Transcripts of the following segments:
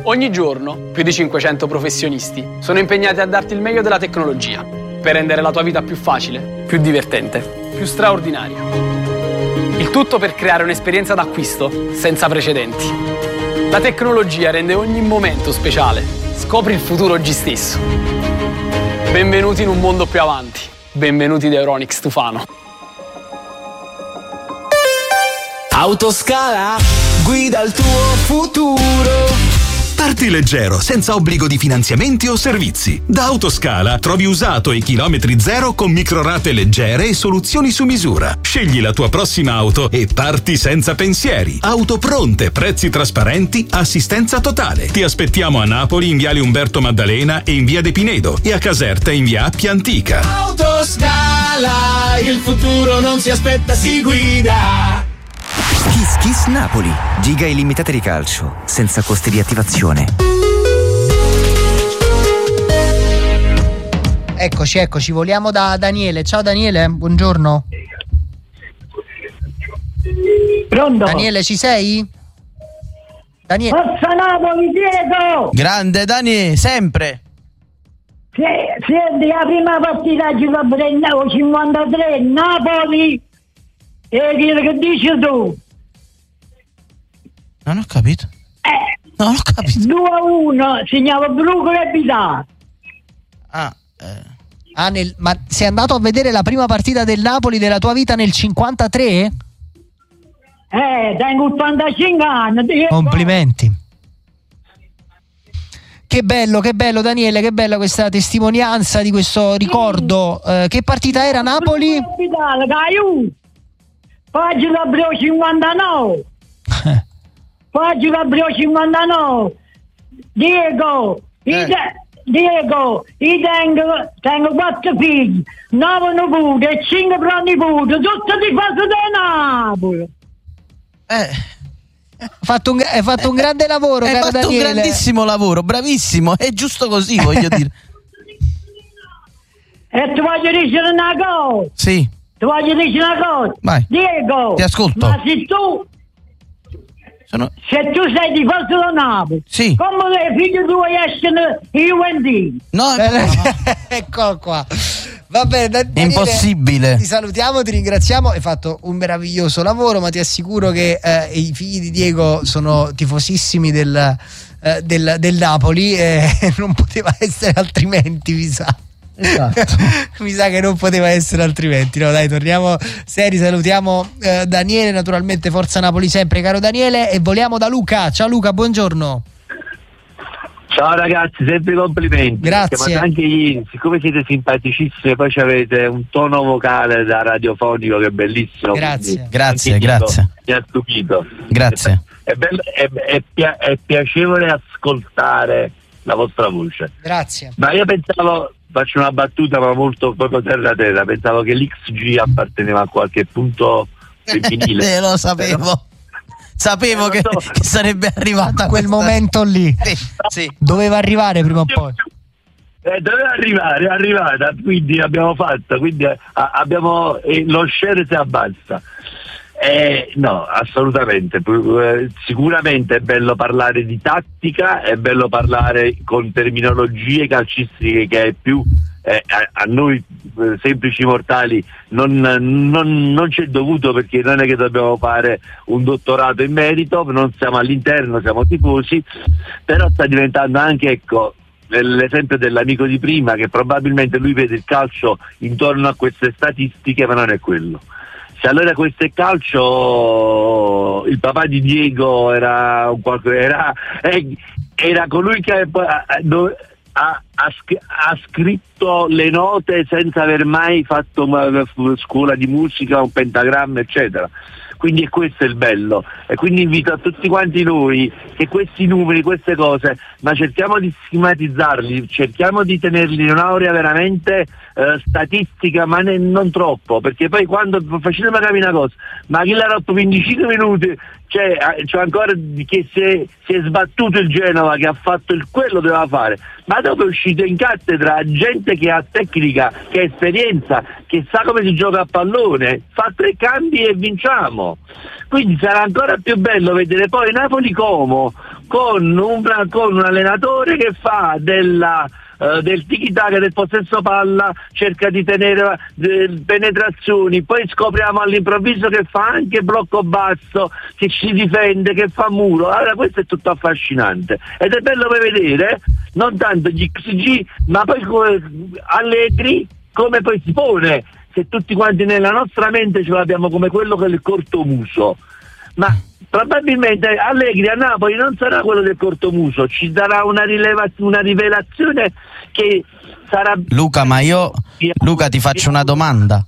Ogni giorno, più di 500 professionisti sono impegnati a darti il meglio della tecnologia per rendere la tua vita più facile, più divertente, più straordinaria. Il tutto per creare un'esperienza d'acquisto senza precedenti. La tecnologia rende ogni momento speciale. Scopri il futuro oggi stesso. Benvenuti in un mondo più avanti. Benvenuti da Euronics Tufano. Autoscala, guida il tuo futuro. Parti leggero, senza obbligo di finanziamenti o servizi. Da Autoscala trovi usato e chilometri zero con microrate leggere e soluzioni su misura. Scegli la tua prossima auto e parti senza pensieri. Auto pronte, prezzi trasparenti, assistenza totale. Ti aspettiamo a Napoli in viale Umberto Maddalena e in via De Pinedo e a Caserta in via Appia Antica. Autoscala, il futuro non si aspetta, si guida. Kiss Kiss Napoli, giga illimitate di calcio, senza costi di attivazione. Eccoci, voliamo da Daniele. Ciao Daniele, buongiorno. Pronto? Daniele, ci sei? Daniele. Forza Napoli, Diego! Grande Dani, sempre. Senti, la prima partita a giocare 53, Napoli. E che dici tu? Non ho capito. Non ho capito. 2-1, segnava Bruco e Vidal. Ma sei andato a vedere la prima partita del Napoli della tua vita nel 53? Tengo 85 anni. Complimenti. Che bello Daniele, che bella questa testimonianza di questo ricordo. Che partita era Napoli? Vidal, Caiù. Pagina Brio 59. Pagina Brio 59. Diego, Diego, io tengo 4 figli, 9 nipoti e 5 pronipoti, tutti di fase da Napoli. Hai fatto un grande lavoro, hai caro fatto Daniele. un grandissimo lavoro, bravissimo, è giusto così, voglio dire. E ti voglio dire una cosa. Sì. Ti voglio dire una cosa. Vai. Diego, ti ascolto. Ma se tu sei di Forza da Napoli, sì, come i figli tuoi escono i Juventini? No, eccolo qua. Va bene, Daniele, impossibile. Ti salutiamo, ti ringraziamo, hai fatto un meraviglioso lavoro, ma ti assicuro che i figli di Diego sono tifosissimi del Napoli e non poteva essere altrimenti, mi sa. Esatto. Mi sa che non poteva essere altrimenti. No, dai, torniamo seri, salutiamo Daniele, naturalmente Forza Napoli sempre, caro Daniele, e voliamo da Luca. Ciao Luca, buongiorno. Ciao ragazzi, sempre complimenti. Grazie. Ma anche ieri, siccome siete simpaticissimi, poi avete un tono vocale da radiofonico che è bellissimo. Grazie. Grazie. Mi ha stupito. Grazie. È piacevole ascoltare la vostra voce. Grazie. Ma io pensavo, faccio una battuta ma molto proprio terra terra, pensavo che l'XG apparteneva a qualche punto femminile. Lo sapevo. Sapevo che sarebbe arrivata a quel momento lì. Sì. Doveva arrivare prima o poi. Doveva arrivare, è arrivata, quindi abbiamo fatto, abbiamo lo share si abbassa. No, assolutamente. Sicuramente è bello parlare di tattica, è bello parlare con terminologie calcistiche che è più a noi semplici mortali non c'è dovuto, perché non è che dobbiamo fare un dottorato in merito, non siamo all'interno, siamo tifosi, però sta diventando anche, ecco, l'esempio dell'amico di prima, che probabilmente lui vede il calcio intorno a queste statistiche, ma non è quello. Se allora questo è calcio, il papà di Diego era colui che ha scritto le note senza aver mai fatto scuola di musica, un pentagramma, eccetera. Quindi è questo il bello, e quindi invito a tutti quanti noi che questi numeri, queste cose, ma cerchiamo di schematizzarli, cerchiamo di tenerli in un'aurea veramente statistica, ma non troppo, perché poi quando facete magari una cosa, ma chi l'ha rotto 25 minuti, c'è ancora che si è sbattuto il Genova, che ha fatto quello che doveva fare, ma dopo è uscito in cattedra gente che ha tecnica, che ha esperienza, che sa come si gioca a pallone, fa 3 cambi e vinciamo. Quindi sarà ancora più bello vedere poi Napoli Como, con un allenatore che fa del tiki-taka, del possesso palla, cerca di tenere penetrazioni, poi scopriamo all'improvviso che fa anche blocco basso, che ci difende, che fa muro. Allora questo è tutto affascinante ed è bello per vedere non tanto gli XG ma poi Allegri come poi si pone, se tutti quanti nella nostra mente ce l'abbiamo come quello che è il cortomuso, ma probabilmente Allegri a Napoli non sarà quello del cortomuso, ci darà una rivelazione che sarà... Luca, ti faccio una domanda.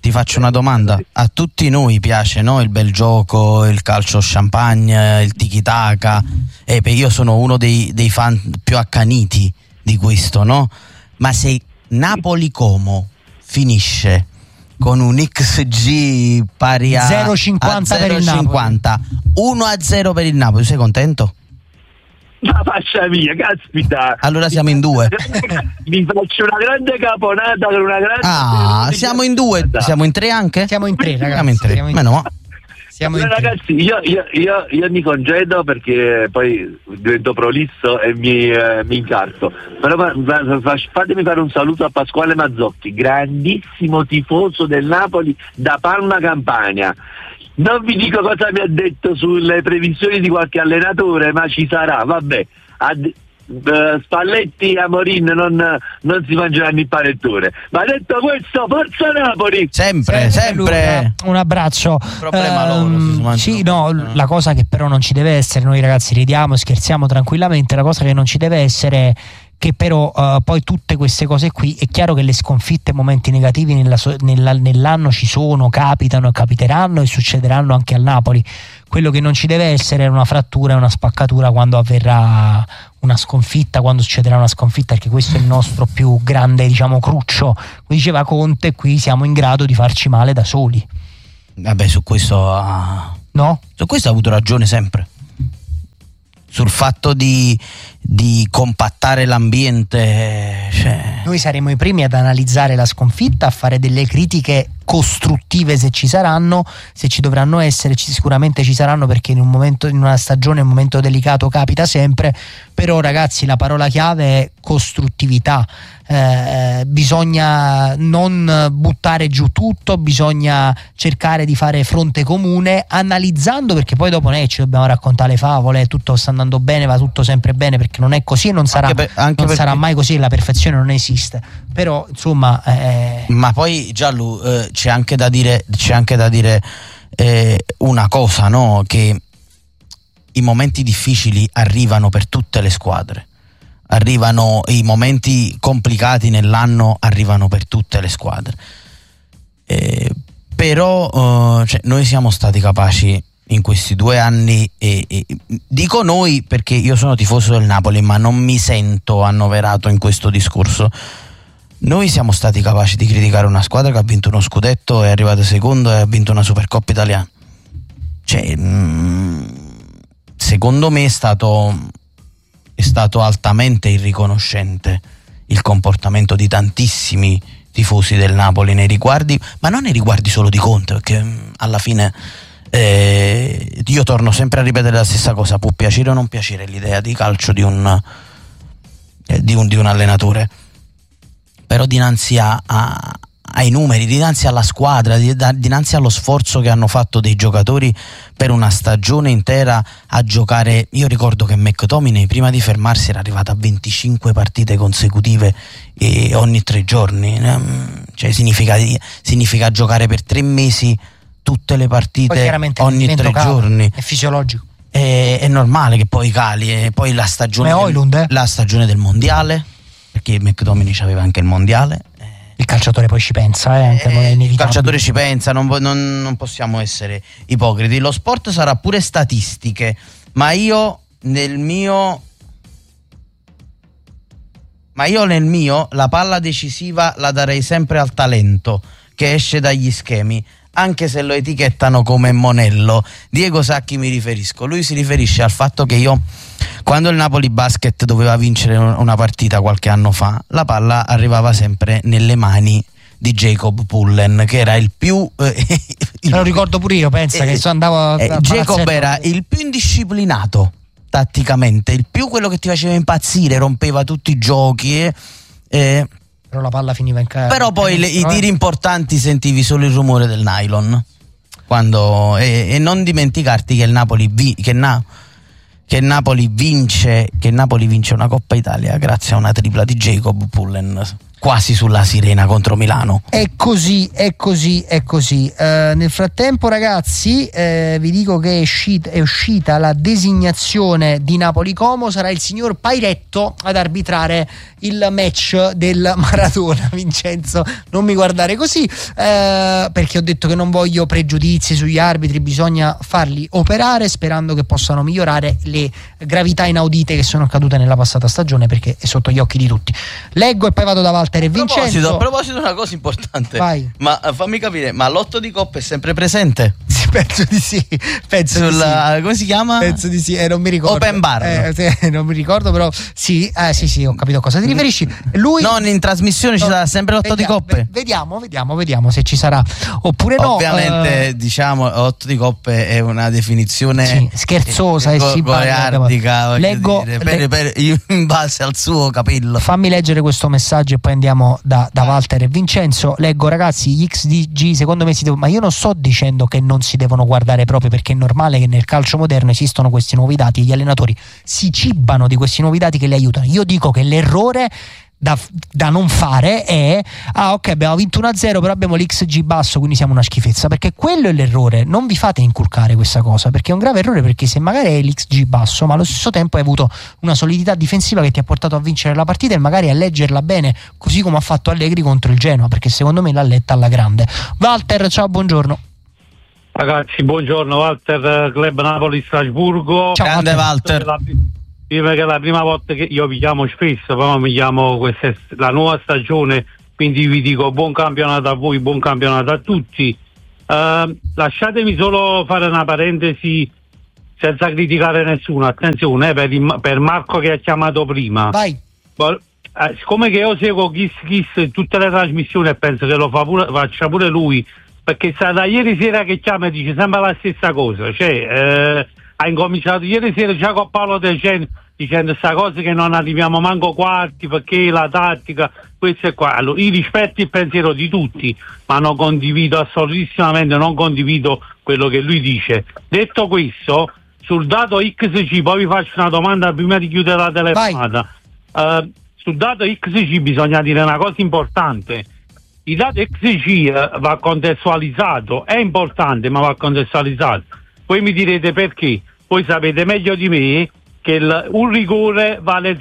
A tutti noi piace, no? Il bel gioco, il calcio champagne, il tiki-taka, io sono uno dei fan più accaniti di questo, no? Ma se Napoli-Como finisce con un XG pari a 0,50 per il Napoli, 1-0 per il Napoli, sei contento? Ma faccia mia, caspita! Allora siamo in 2. Mi faccio una grande caponata con una grande... siamo in 2, siamo in 3 anche? Siamo in 3, ragazzi. Siamo in 3, meno Allora, ragazzi, io mi congedo perché poi divento prolisso e mi incarto. Però fatemi fare un saluto a Pasquale Mazzocchi, grandissimo tifoso del Napoli da Palma Campania. Non vi dico cosa mi ha detto sulle previsioni di qualche allenatore, ma ci sarà, vabbè. Spalletti e Amorin non si mangeranno il panettone, ma detto questo, forza Napoli sempre. Luca, un abbraccio. Sì, la cosa che però non ci deve essere, noi ragazzi ridiamo, scherziamo tranquillamente, la cosa che non ci deve essere che però poi tutte queste cose qui, è chiaro che le sconfitte e momenti negativi nell'anno ci sono, capitano e capiteranno e succederanno anche al Napoli. Quello che non ci deve essere è una frattura e una spaccatura quando avverrà una sconfitta, quando succederà una sconfitta, perché questo è il nostro più grande, diciamo, cruccio. Come diceva Conte, qui siamo in grado di farci male da soli. Vabbè, su questo no? Su questo ha avuto ragione sempre. Sul fatto di compattare l'ambiente, noi saremo i primi ad analizzare la sconfitta, a fare delle critiche costruttive se ci saranno, se ci dovranno essere, sicuramente ci saranno, perché in una stagione, un momento delicato capita sempre. Però ragazzi, la parola chiave è costruttività. Bisogna non buttare giù tutto, bisogna cercare di fare fronte comune analizzando, perché poi dopo noi ci dobbiamo raccontare le favole, tutto sta andando bene, va tutto sempre bene, perché non è così e non sarà sarà mai così, la perfezione non esiste. Però insomma ma poi Gianlu, c'è anche da dire una cosa, no? Che i momenti difficili arrivano per tutte le squadre. Arrivano i momenti complicati nell'anno, arrivano per tutte le squadre, però noi siamo stati capaci in questi 2 anni, e dico noi perché io sono tifoso del Napoli ma non mi sento annoverato in questo discorso. Noi siamo stati capaci di criticare una squadra che ha vinto uno scudetto, è arrivata secondo e ha vinto una Supercoppa italiana. Secondo me è stato altamente irriconoscente il comportamento di tantissimi tifosi del Napoli nei riguardi, ma non nei riguardi solo di Conte, perché alla fine io torno sempre a ripetere la stessa cosa: può piacere o non piacere l'idea di calcio di un allenatore, però dinanzi ai numeri, dinanzi alla squadra, dinanzi allo sforzo che hanno fatto dei giocatori per una stagione intera a giocare. Io ricordo che McTominay prima di fermarsi era arrivato a 25 partite consecutive ogni 3 giorni, significa giocare per 3 mesi tutte le partite ogni 3 giorni. È fisiologico, è normale che poi cali, e poi la stagione del mondiale, perché McTominay aveva anche il mondiale. Il calciatore poi ci pensa, il calciatore ci pensa, non possiamo essere ipocriti. Lo sport sarà pure statistiche, ma io nel mio la palla decisiva la darei sempre al talento che esce dagli schemi, anche se lo etichettano come monello. Diego sa a chi mi riferisco. Lui si riferisce al fatto che io, quando il Napoli Basket doveva vincere una partita qualche anno fa, la palla arrivava sempre nelle mani di Jacob Pullen, che era il più lo ricordo pure io, pensa che andavo Jacob era il più indisciplinato tatticamente, il più quello che ti faceva impazzire, rompeva tutti i giochi però la palla finiva in casa. Però poi i tiri importanti sentivi solo il rumore del nylon quando, e non dimenticarti che il Napoli che il Napoli vince una Coppa Italia grazie a una tripla di Jacob Pullen quasi sulla sirena contro Milano. È così. Nel frattempo, ragazzi, vi dico che è uscita la designazione di Napoli Como. Sarà il signor Pairetto ad arbitrare il match del Maradona. Vincenzo, non mi guardare così, perché ho detto che non voglio pregiudizi sugli arbitri, bisogna farli operare sperando che possano migliorare le gravità inaudite che sono accadute nella passata stagione, perché è sotto gli occhi di tutti. Leggo e poi vado da Walter e Vincenzo. A proposito una cosa importante. Vai. Ma fammi capire, ma l'otto di Coppa è sempre presente? Sì, penso di sì. Come si chiama? Penso di sì, non mi ricordo. Open bar. Non mi ricordo, però sì, ho capito a cosa ti riferisci. Lui non in trasmissione ci sarà sempre l'otto di Coppe. Vediamo se ci sarà oppure no. Ovviamente diciamo otto di Coppe è una definizione scherzosa e simpatica. Leggo in base al suo capello. Fammi leggere questo messaggio e poi andiamo da Walter e Vincenzo. Leggo: ragazzi, gli XDG secondo me ma io non sto dicendo che non si devono guardare proprio, perché è normale che nel calcio moderno esistono questi nuovi dati e gli allenatori si cibano di questi nuovi dati che li aiutano. Io dico che l'errore da non fare è ok, abbiamo vinto 1-0 però abbiamo l'XG basso, quindi siamo una schifezza, perché quello è l'errore. Non vi fate inculcare questa cosa, perché è un grave errore, perché se magari hai l'XG basso ma allo stesso tempo hai avuto una solidità difensiva che ti ha portato a vincere la partita e magari a leggerla bene, così come ha fatto Allegri contro il Genoa, perché secondo me l'ha letta alla grande. Walter, ciao, buongiorno. Ragazzi, buongiorno. Walter, Club Napoli Strasburgo. Ciao, grande Walter. Prima che è la prima volta che io vi chiamo spesso, però mi chiamo, questa è la nuova stagione, quindi vi dico buon campionato a voi, buon campionato a tutti. Lasciatemi solo fare una parentesi senza criticare nessuno, attenzione per Marco che ha chiamato prima. Vai. Siccome che io seguo Kiss tutte le trasmissioni e penso che lo faccia pure lui, perché da ieri sera che chiama e dice sempre la stessa cosa, cioè ha incominciato ieri sera già con Paolo dicendo questa cosa che non arriviamo manco quarti perché la tattica, questo e qua. Allora, io rispetto il pensiero di tutti, ma non condivido assolutissimamente, non condivido quello che lui dice. Detto questo, sul dato XG, poi vi faccio una domanda prima di chiudere la telefonata. Sul dato XG bisogna dire una cosa importante. Il dato XG va contestualizzato, è importante ma va contestualizzato. Poi mi direte perché. Voi sapete meglio di me che un rigore vale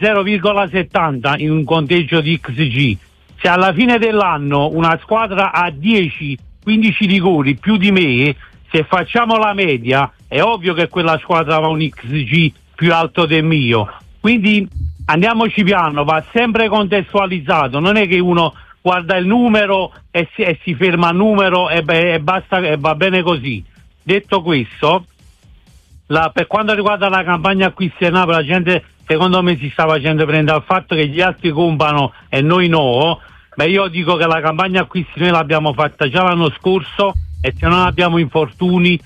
0,70 in un conteggio di XG. Se alla fine dell'anno una squadra ha 10-15 rigori più di me, se facciamo la media è ovvio che quella squadra ha un XG più alto del mio. Quindi andiamoci piano, va sempre contestualizzato, non è che uno guarda il numero e si ferma al numero e basta e va bene così. Detto questo, per quanto riguarda la campagna acquisti a Napoli, la gente secondo me si sta facendo prendere al fatto che gli altri comprano e noi no. Io dico che la campagna acquisti noi l'abbiamo fatta già l'anno scorso e se non abbiamo infortuni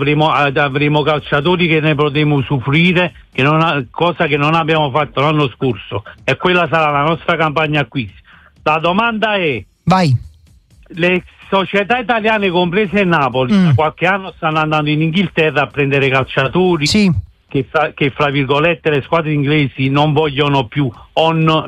avremo calciatori che ne potremo usufruire, cosa che non abbiamo fatto l'anno scorso, e quella sarà la nostra campagna acquisti. La domanda è: vai. Le società italiane comprese Napoli da qualche anno stanno andando in Inghilterra a prendere calciatori che fra virgolette le squadre inglesi non vogliono più per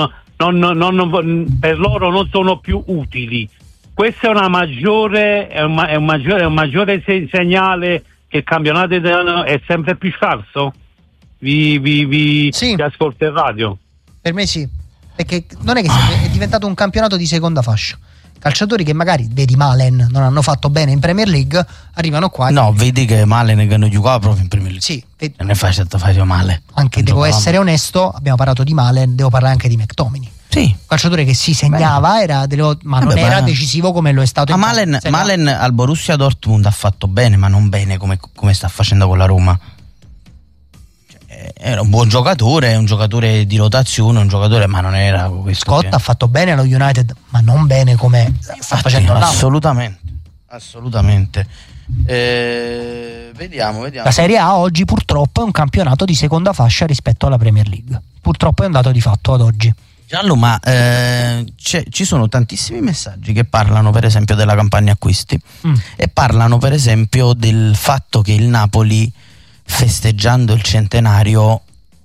loro non sono più utili. Questo è un maggiore segnale che il campionato italiano è sempre più scarso? Vi ascolto in radio. Per me sì, perché non è che è diventato un campionato di seconda fascia. Calciatori che magari, vedi Malen, non hanno fatto bene in Premier League, arrivano qua. No, vedi che Malen che non giocava proprio in Premier League. Sì, non è facile fare male. Anche devo essere onesto, abbiamo parlato di Malen, devo parlare anche di McTominay. Sì. Un calciatore che si segnava, ma non era decisivo come lo è stato. Ma Malen al Borussia Dortmund ha fatto bene, ma non bene come sta facendo con la Roma. Era un buon giocatore, un giocatore di rotazione, un giocatore, ma non era questo. Scott ha fatto bene allo United, ma non bene come sta facendo l'Napoli. Assolutamente. Vediamo. La Serie A oggi purtroppo è un campionato di seconda fascia rispetto alla Premier League. Purtroppo è un dato di fatto ad oggi. Giallo, ma ci sono tantissimi messaggi che parlano per esempio della campagna acquisti e parlano per esempio del fatto che il Napoli, festeggiando il centenario,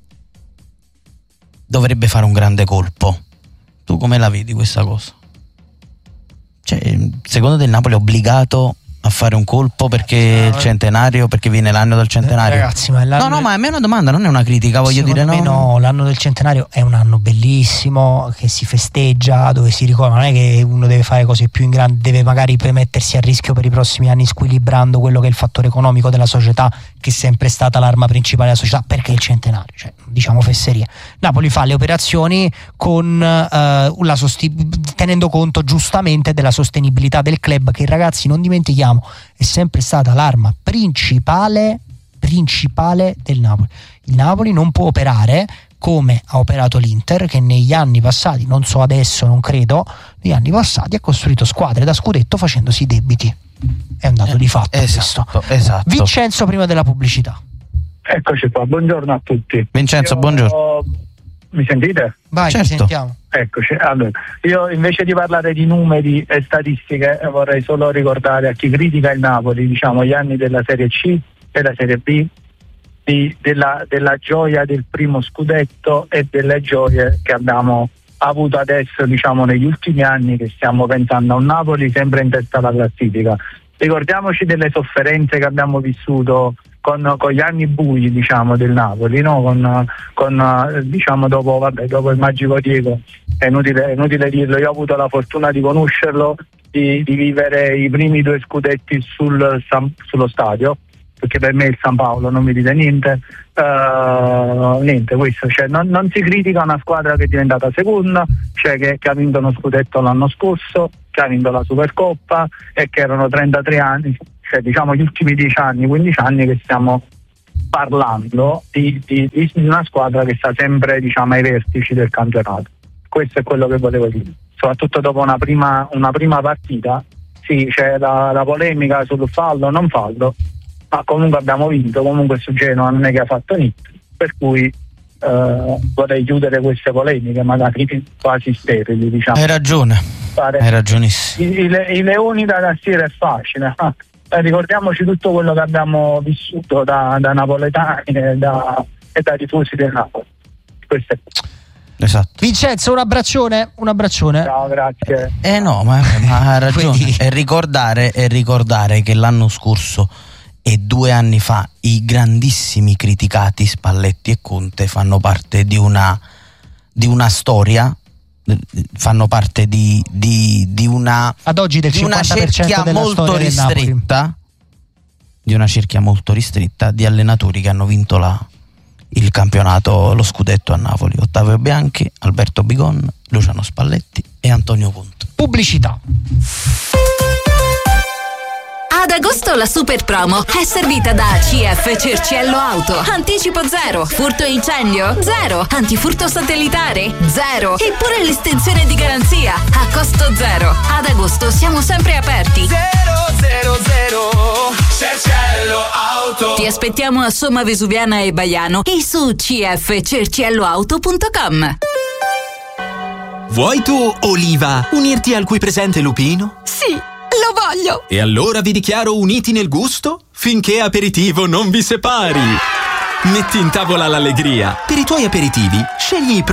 dovrebbe fare un grande colpo. Tu come la vedi questa cosa? Cioè, secondo te il Napoli è obbligato a fare un colpo perché il centenario, perché viene l'anno del centenario? Ragazzi, ma no, ma a me è una domanda, non è una critica, voglio dire. No, l'anno del centenario è un anno bellissimo che si festeggia, dove si ricorda, non è che uno deve fare cose più in grande, deve magari mettersi a rischio per i prossimi anni squilibrando quello che è il fattore economico della società, che è sempre stata l'arma principale della società, perché il centenario, cioè diciamo fesseria. Napoli fa le operazioni con tenendo conto giustamente della sostenibilità del club, che ragazzi non dimentichiamo è sempre stata l'arma principale del Napoli. Il Napoli non può operare come ha operato l'Inter, che negli anni passati, non so adesso, non credo, negli anni passati ha costruito squadre da scudetto facendosi i debiti. È un dato di fatto questo. Esatto. Vincenzo, prima della pubblicità. Eccoci qua, buongiorno a tutti. Vincenzo, buongiorno. Mi sentite? Vai, certo. Ti sentiamo. Eccoci, allora, io invece di parlare di numeri e statistiche vorrei solo ricordare a chi critica il Napoli, diciamo, gli anni della Serie C e la Serie B, della gioia del primo scudetto e delle gioie che abbiamo avuto adesso, diciamo, negli ultimi anni, che stiamo pensando a un Napoli sempre in testa alla classifica. Ricordiamoci delle sofferenze che abbiamo vissuto con gli anni bui, diciamo, del Napoli, no? Con diciamo dopo il magico Diego, è inutile dirlo, io ho avuto la fortuna di conoscerlo, di vivere i primi 2 scudetti sullo stadio, perché per me il San Paolo non mi dite niente, questo, cioè non si critica una squadra che è diventata seconda, cioè che ha vinto uno scudetto l'anno scorso, che ha vinto la Supercoppa e che erano 33 anni, cioè diciamo gli ultimi 10 anni, 15 anni che stiamo parlando di una squadra che sta sempre, diciamo, ai vertici del campionato. Questo è quello che volevo dire, soprattutto dopo una prima partita. Sì, c'è la polemica sul fallo o non fallo, ma comunque abbiamo vinto, comunque su Genoa non è che ha fatto niente, per cui vorrei chiudere queste polemiche magari quasi sterili, diciamo. Hai ragione, hai ragionissimo. I leoni da tastiera è facile, ricordiamoci tutto quello che abbiamo vissuto da napoletani e da tifosi del Napoli. Questo è. Esatto. Vincenzo, un abbraccione. Ciao, grazie. No, ma ha ragione. E ricordare che l'anno scorso e 2 anni fa i grandissimi criticati Spalletti e Conte fanno parte di una storia, fanno parte di una, ad oggi del 50% di una cerchia della molto ristretta, di una cerchia molto ristretta di allenatori che hanno vinto il campionato, lo scudetto a Napoli: Ottavio Bianchi, Alberto Bigon, Luciano Spalletti e Antonio Conte. Pubblicità. Ad agosto la super promo è servita da CF Cerciello Auto. Anticipo 0, furto e incendio 0, antifurto satellitare 0, eppure l'estensione di garanzia a costo 0. Ad agosto siamo sempre aperti. 000 Cerciello Auto. Ti aspettiamo a Somma Vesuviana e Baiano e su cfcercielloauto.com. Vuoi tu, Oliva, unirti al qui presente Lupino? Sì, lo voglio! E allora vi dichiaro uniti nel gusto finché aperitivo non vi separi. Metti in tavola l'allegria. Per i tuoi aperitivi scegli i